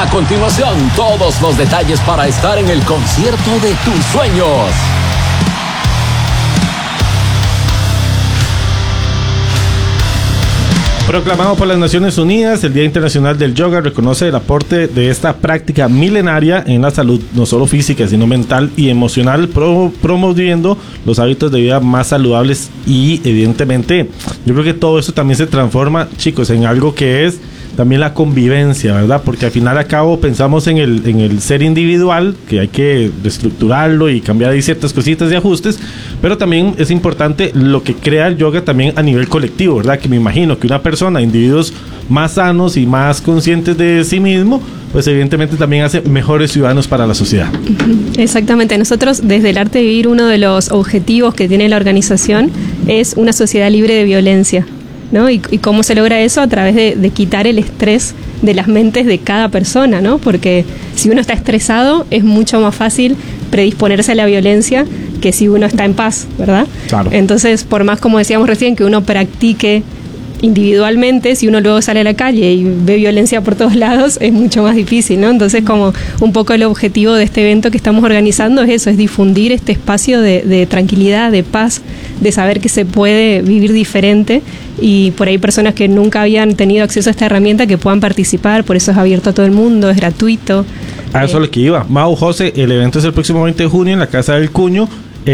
A continuación, todos los detalles para estar en el concierto de tus sueños. Proclamado por las Naciones Unidas, el Día Internacional del Yoga reconoce el aporte de esta práctica milenaria en la salud, no solo física, sino mental y emocional, promoviendo los hábitos de vida más saludables y, evidentemente, yo creo que todo eso también se transforma, chicos, en algo que es también la convivencia, ¿verdad? Porque al final a cabo pensamos en el ser individual, que hay que reestructurarlo y cambiar ahí ciertas cositas y ajustes, pero también es importante lo que crea el yoga también a nivel colectivo, ¿verdad? Que me imagino que una persona, individuos más sanos y más conscientes de sí mismo, pues evidentemente también hace mejores ciudadanos para la sociedad. Exactamente. Nosotros desde el Arte de Vivir, uno de los objetivos que tiene la organización es una sociedad libre de violencia, ¿no? Y cómo se logra eso a través de quitar el estrés de las mentes de cada persona, ¿no? Porque si uno está estresado es mucho más fácil predisponerse a la violencia que si uno está en paz, ¿verdad? Claro. Entonces, por más, como decíamos recién, que uno practique individualmente, si uno luego sale a la calle y ve violencia por todos lados, es mucho más difícil, ¿no? Entonces, como un poco el objetivo de este evento que estamos organizando es eso, es difundir este espacio de tranquilidad, de paz, de saber que se puede vivir diferente, y por ahí personas que nunca habían tenido acceso a esta herramienta que puedan participar. Por eso es abierto a todo el mundo, es gratuito. A eso es lo que iba. Mau, José, el evento es el próximo 20 de junio en la Casa del Cuño.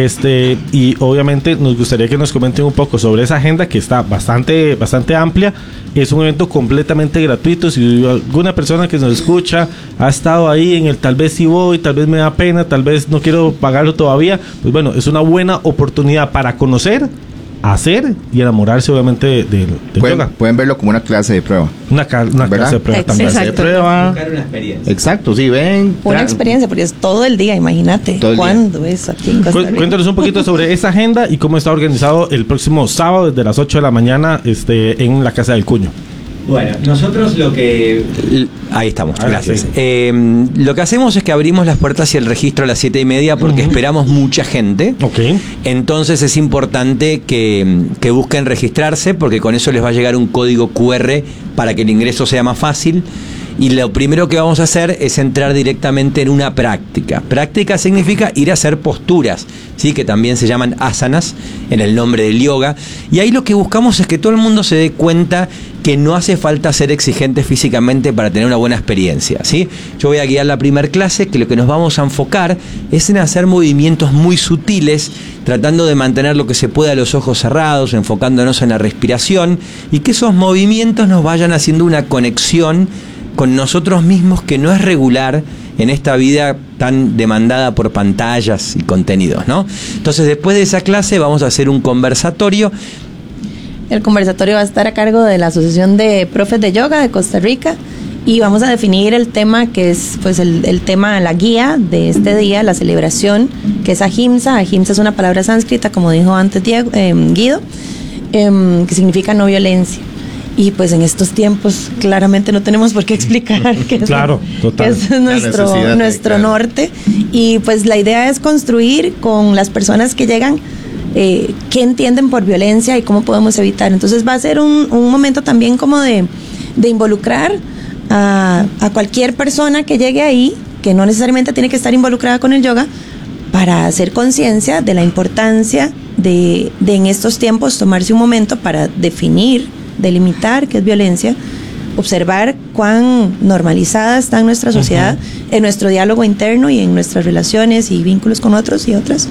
Y obviamente nos gustaría que nos comenten un poco sobre esa agenda que está bastante amplia. Es un evento completamente gratuito. Si alguna persona que nos escucha ha estado ahí en el tal vez sí voy, tal vez me da pena, tal vez no quiero pagarlo todavía, pues bueno, es una buena oportunidad para conocer, hacer y enamorarse obviamente del yoga. Pueden verlo como una clase de prueba. Una clase de prueba también. Clase de prueba. Buscar una experiencia. Exacto, sí, ven. Una experiencia, porque es todo el día, imagínate. ¿Cuándo es aquí en Costa Rica? Cuéntanos un poquito sobre esa agenda y cómo está organizado el próximo sábado desde las 8 de la mañana en la Casa del Cuño. Bueno, nosotros lo que... Ahí estamos, gracias. Sí. Lo que hacemos es que abrimos las puertas y el registro a las 7:30 porque esperamos mucha gente. Okay. Entonces es importante que busquen registrarse, porque con eso les va a llegar un código QR para que el ingreso sea más fácil. Y lo primero que vamos a hacer es entrar directamente en una práctica. Práctica significa ir a hacer posturas, ¿sí? Que también se llaman asanas en el nombre del yoga. Y ahí lo que buscamos es que todo el mundo se dé cuenta que no hace falta ser exigente físicamente para tener una buena experiencia, ¿sí? Yo voy a guiar la primera clase, que lo que nos vamos a enfocar es en hacer movimientos muy sutiles, tratando de mantener lo que se pueda los ojos cerrados, enfocándonos en la respiración, y que esos movimientos nos vayan haciendo una conexión con nosotros mismos que no es regular en esta vida tan demandada por pantallas y contenidos, ¿no? Entonces, después de esa clase vamos a hacer un conversatorio. El conversatorio va a estar a cargo de la Asociación de Profes de Yoga de Costa Rica, y vamos a definir el tema que es pues el tema, la guía de este día, la celebración, que es Ahimsa. Ahimsa es una palabra sánscrita, como dijo antes Guido, que significa no violencia. Y pues en estos tiempos claramente no tenemos por qué explicar que claro, total. Es nuestro norte. Y pues la idea es construir con las personas que llegan qué entienden por violencia y cómo podemos evitar. Entonces va a ser un momento también como de involucrar a cualquier persona que llegue ahí, que no necesariamente tiene que estar involucrada con el yoga, para hacer conciencia de la importancia de en estos tiempos tomarse un momento para definir, delimitar qué es violencia, observar cuán normalizada está en nuestra sociedad, en nuestro diálogo interno y en nuestras relaciones y vínculos con otros y otras.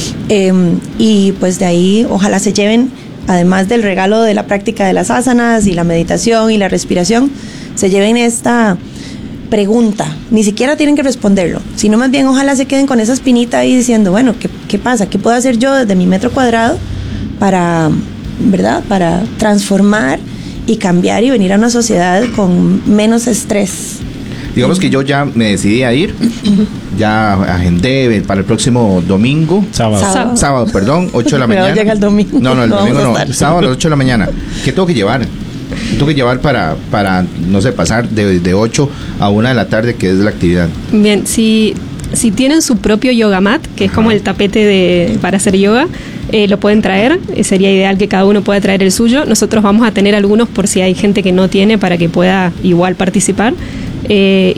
Y pues de ahí ojalá se lleven, además del regalo de la práctica de las asanas y la meditación y la respiración, se lleven esta pregunta. Ni siquiera tienen que responderlo, sino más bien ojalá se queden con esa espinita ahí diciendo, bueno, ¿qué pasa? ¿Qué puedo hacer yo desde mi metro cuadrado para, ¿verdad?, para transformar y cambiar y venir a una sociedad con menos estrés? Digamos que yo ya me decidí a ir, ya agendé para el próximo domingo. Sábado, perdón, 8 de la mañana. Llega el domingo. No, el domingo no, sábado a las 8 de la mañana. ¿Qué tengo que llevar? Tengo que llevar para no sé, pasar de 8 a 1 de la tarde, que es la actividad. Bien, si tienen su propio yoga mat, que es como el tapete para hacer yoga, lo pueden traer. Sería ideal que cada uno pueda traer el suyo. Nosotros vamos a tener algunos por si hay gente que no tiene, para que pueda igual participar.